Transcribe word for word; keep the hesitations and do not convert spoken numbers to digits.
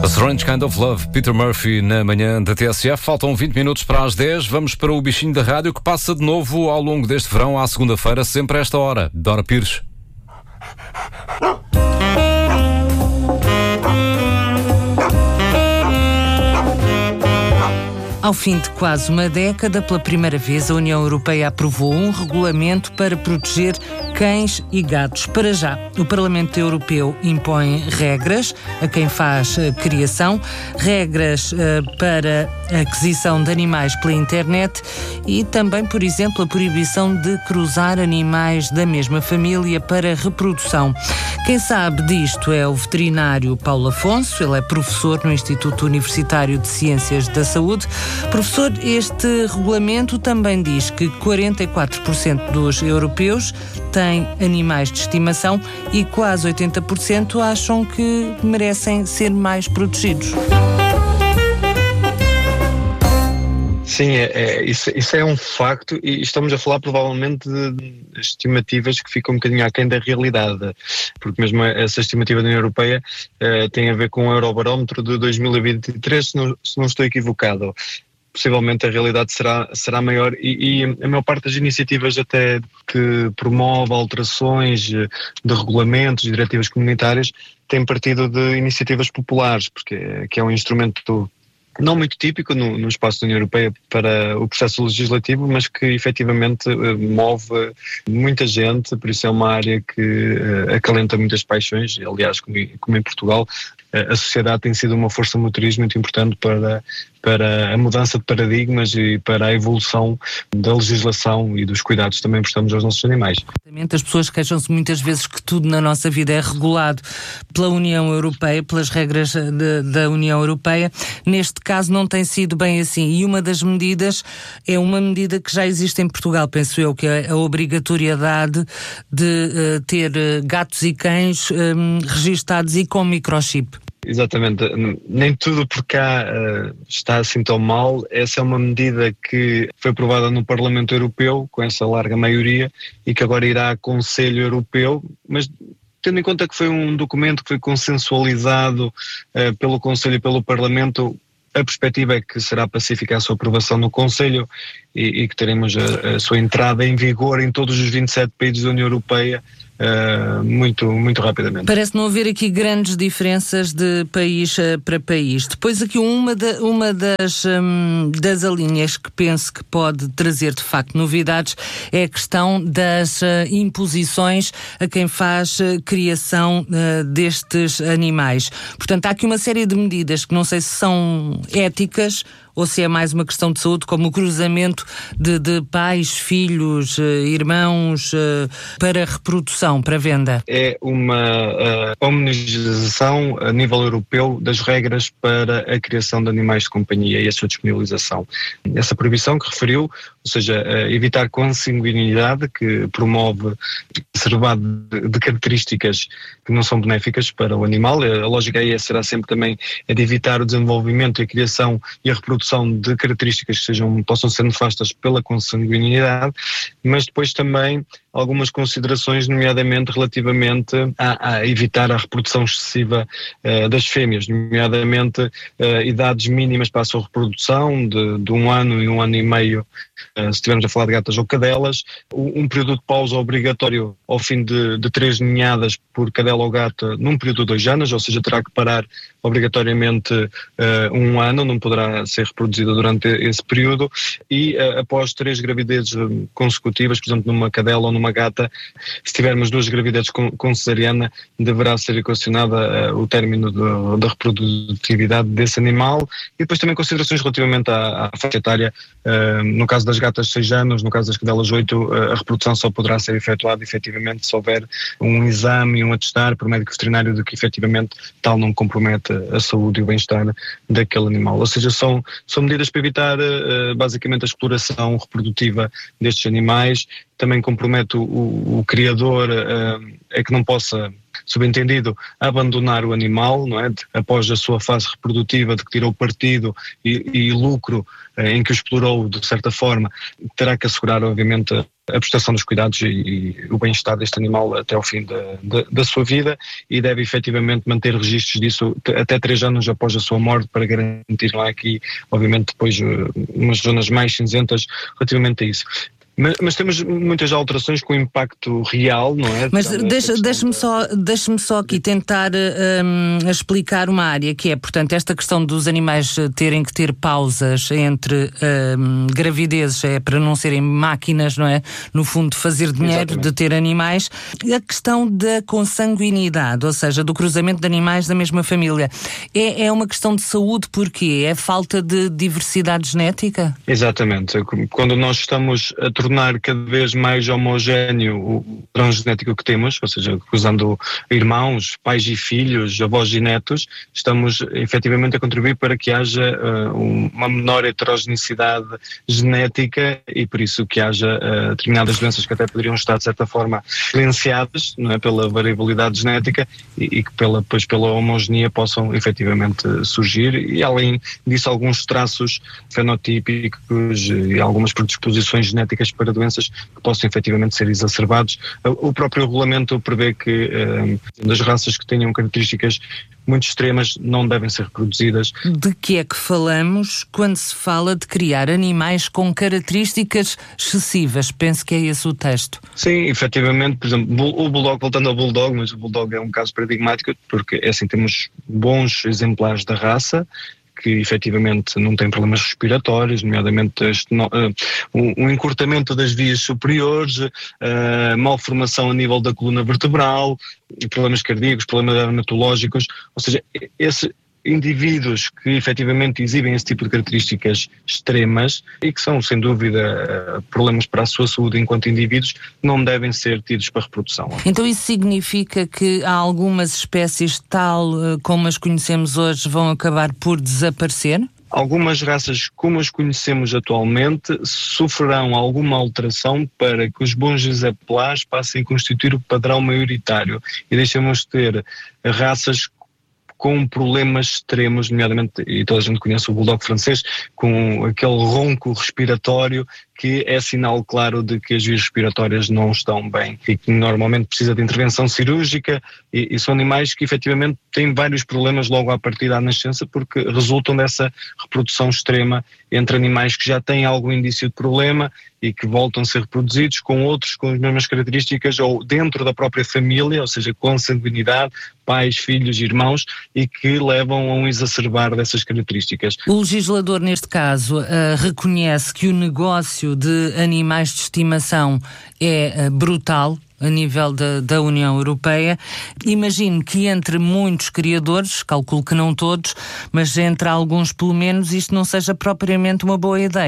A Strange Kind of Love, Peter Murphy na manhã da T S F. Faltam vinte minutos para as dez. Vamos para o bichinho da rádio que passa de novo ao longo deste verão, à segunda-feira, sempre a esta hora. Dora Pires. Ao fim de quase uma década, pela primeira vez, a União Europeia aprovou um regulamento para proteger cães e gatos. Para já, o Parlamento Europeu impõe regras a quem faz uh, criação, regras uh, para a aquisição de animais pela internet e também, por exemplo, a proibição de cruzar animais da mesma família para reprodução. Quem sabe disto é o veterinário Paulo Afonso, ele é professor no Instituto Universitário de Ciências da Saúde. Professor, este regulamento também diz que quarenta e quatro por cento dos europeus têm animais de estimação e quase oitenta por cento acham que merecem ser mais protegidos. Sim, é, é, isso, isso é um facto e estamos a falar provavelmente de estimativas que ficam um bocadinho aquém da realidade, porque mesmo essa estimativa da União Europeia eh, tem a ver com o Eurobarómetro de dois mil e vinte e três, se não, se não estou equivocado. Possivelmente a realidade será, será maior e, e a maior parte das iniciativas até que promove alterações de regulamentos e diretivas comunitárias tem partido de iniciativas populares, porque que é um instrumento não muito típico no, no espaço da União Europeia para o processo legislativo, mas que efetivamente move muita gente, por isso é uma área que uh, acalenta muitas paixões. Aliás, como, como em Portugal, uh, a sociedade tem sido uma força motriz muito importante para, para a mudança de paradigmas e para a evolução da legislação e dos cuidados que também prestamos aos nossos animais. As pessoas queixam-se muitas vezes que tudo na nossa vida é regulado pela União Europeia, pelas regras de, da União Europeia. Neste caso não tem sido bem assim e uma das medidas é uma medida que já existe em Portugal, penso eu, que é a obrigatoriedade de uh, ter uh, gatos e cães um, registados e com microchip. Exatamente, nem tudo por cá uh, está assim tão mal. Essa é uma medida que foi aprovada no Parlamento Europeu com essa larga maioria e que agora irá ao Conselho Europeu, mas tendo em conta que foi um documento que foi consensualizado uh, pelo Conselho e pelo Parlamento, a perspectiva é que será pacífica a sua aprovação no Conselho e, e que teremos a, a sua entrada em vigor em todos os vinte e sete países da União Europeia Uh, muito, muito rapidamente. Parece não haver aqui grandes diferenças de país uh, para país. Depois aqui uma, da, uma das, um, das linhas que penso que pode trazer de facto novidades é a questão das uh, imposições a quem faz uh, criação uh, destes animais. Portanto, há aqui uma série de medidas que não sei se são éticas ou se é mais uma questão de saúde, como o cruzamento de, de pais, filhos, irmãos, para reprodução, para venda. É uma uh, homogeneização a nível europeu das regras para a criação de animais de companhia e a sua disponibilização. Essa proibição que referiu, ou seja, uh, evitar consanguinidade, que promove reservado de, de características que não são benéficas para o animal. A lógica aí será sempre também é de evitar o desenvolvimento e a criação e a reprodução de características que sejam, possam ser nefastas pela consanguinidade, mas depois também algumas considerações, nomeadamente relativamente a, a evitar a reprodução excessiva uh, das fêmeas, nomeadamente uh, idades mínimas para a sua reprodução, de, de um ano e um ano e meio, uh, se estivermos a falar de gatas ou cadelas, um, um período de pausa obrigatório ao fim de, de três ninhadas por cadela ou gata num período de dois anos, ou seja, terá que parar obrigatoriamente uh, um ano, não poderá ser reproduzida durante esse período, e uh, após três gravidezes consecutivas, por exemplo, numa cadela ou numa gata, se tivermos duas gravidezes com, com cesariana, deverá ser equacionada uh, o término de, da reprodutividade desse animal, e depois também considerações relativamente à, à faixa etária, uh, no caso das gatas seis anos, no caso das cadelas oito, uh, a reprodução só poderá ser efetuada efetivamente se houver um exame e um atestar por médico veterinário de que efetivamente tal não compromete a saúde e o bem-estar daquele animal. Ou seja, são, são medidas para evitar uh, basicamente a exploração reprodutiva destes animais. Também compromete o, o, o criador uh, a que não possa subentendido, abandonar o animal, não é? Após a sua fase reprodutiva, de que tirou partido e, e lucro em que o explorou de certa forma, terá que assegurar, obviamente, a prestação dos cuidados e, e o bem-estar deste animal até ao fim da, da, da sua vida, e deve efetivamente manter registros disso até três anos após a sua morte, para garantir lá aqui, obviamente, depois umas zonas mais cinzentas relativamente a isso. Mas, mas temos muitas alterações com impacto real, não é? Mas deixa, deixa-me da... só, deixa-me só aqui tentar um, explicar uma área que é, portanto, esta questão dos animais terem que ter pausas entre um, gravidezes, é para não serem máquinas, não é? No fundo, fazer dinheiro. Exatamente. De ter animais. A questão da consanguinidade, ou seja, do cruzamento de animais da mesma família, é, é uma questão de saúde, porque é falta de diversidade genética? Exatamente. Quando nós estamos a tornar cada vez mais homogéneo o padrão genético que temos, ou seja, cruzando irmãos, pais e filhos, avós e netos, estamos efetivamente a contribuir para que haja uh, uma menor heterogeneidade genética, e por isso que haja uh, determinadas doenças que até poderiam estar de certa forma silenciadas, não é, pela variabilidade genética, e, e que pela, pois, pela homogeneia possam efetivamente surgir, e além disso alguns traços fenotípicos e algumas predisposições genéticas para doenças que possam efetivamente ser exacerbados. O próprio regulamento prevê que eh, das raças que tenham características muito extremas não devem ser reproduzidas. De que é que falamos quando se fala de criar animais com características excessivas? Penso que é esse o texto. Sim, efetivamente, por exemplo, o Bulldog, voltando ao Bulldog, mas o Bulldog é um caso paradigmático, porque é assim, temos bons exemplares da raça, que efetivamente não têm problemas respiratórios, nomeadamente este, uh, um, um encurtamento das vias superiores, uh, malformação a nível da coluna vertebral, problemas cardíacos, problemas dermatológicos, ou seja, esse indivíduos que efetivamente exibem esse tipo de características extremas e que são, sem dúvida, problemas para a sua saúde enquanto indivíduos, não devem ser tidos para reprodução. Então isso significa que há algumas espécies tal como as conhecemos hoje vão acabar por desaparecer? Algumas raças, como as conhecemos atualmente, sofrerão alguma alteração para que os bons exemplares passem a constituir o padrão maioritário e deixemos de ter raças com problemas extremos, nomeadamente, e toda a gente conhece o Bulldog francês, com aquele ronco respiratório que é sinal claro de que as vias respiratórias não estão bem e que normalmente precisa de intervenção cirúrgica, e, e são animais que efetivamente têm vários problemas logo à partida da nascença, porque resultam dessa reprodução extrema entre animais que já têm algum indício de problema e que voltam a ser reproduzidos com outros com as mesmas características ou dentro da própria família, ou seja, com sanguinidade, pais, filhos, irmãos, e que levam a um exacerbar dessas características. O legislador, neste caso, uh, reconhece que o negócio de animais de estimação é uh, brutal a nível da, da União Europeia. Imagino que entre muitos criadores, calculo que não todos, mas entre alguns pelo menos, isto não seja propriamente uma boa ideia.